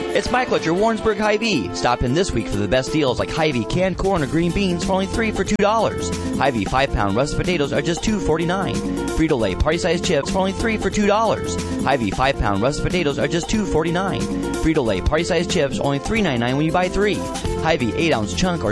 It's Michael at your Warrensburg Hy-Vee. Stop in this week for the best deals like Hy-Vee canned corn or green beans for only $3 for $2. Hy-Vee 5-pound russet potatoes are just $2.49. Frito-Lay party-sized chips for only $3 for $2. Hy-Vee 5-pound russet potatoes are just $2.49. Frito-Lay party-sized chips only $3.99 when you buy 3. Hy-Vee 8-ounce chunk or